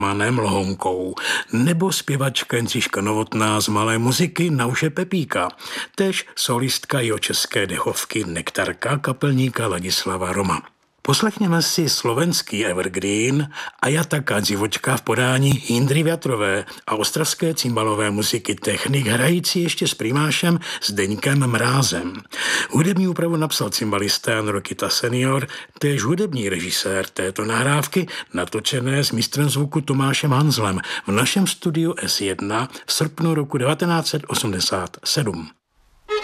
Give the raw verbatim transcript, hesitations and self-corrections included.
Manem Lhonkou, nebo zpěvačka Jindřiška Novotná z Malé muziky Nauše Pepíka, též solistka jihočeské dechovky Nektarka kapelníka Ladislava Roma. Poslechněme si slovenský evergreen Ajata Kadzivočka v podání Jindry Vjatrové a ostravské cimbalové muziky Technik hrající ještě s primášem Zdeňkem Mrázem. Hudební úpravu napsal cimbalista Jan Rokita senior, též hudební režisér této nahrávky, natočené s mistrem zvuku Tomášem Hanzlem v našem studiu S jedna v srpnu roku devatenáct set osmdesát sedm.